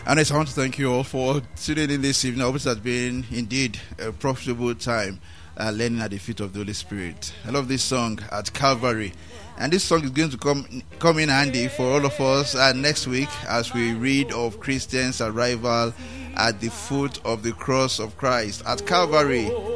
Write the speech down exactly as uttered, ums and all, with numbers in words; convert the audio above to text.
And I want to thank you all for tuning in this evening. I hope it has been indeed a profitable time uh, learning at the feet of the Holy Spirit. I love this song, At Calvary. And this song is going to come come in handy for all of us uh, next week as we read of Christians' arrival at the foot of the cross of Christ at Calvary.